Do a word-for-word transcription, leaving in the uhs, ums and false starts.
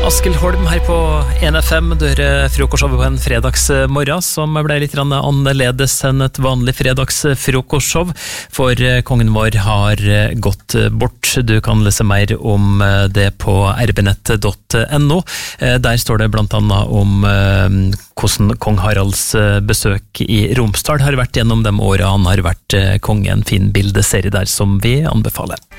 Askild Holm her på N F M, døre frokostshowet på en fredagsmorgen som ble litt annerledes enn et vanlig fredagsfrokostshow, for kongen vår har gått bort. Du kan lese mer om det på r b nett punktum n o. Der står det blant annet om hvordan kong Haralds besøk i Romsdal har vært gjennom de årene han har vært konge. En fin bildeserie der som vi anbefaler.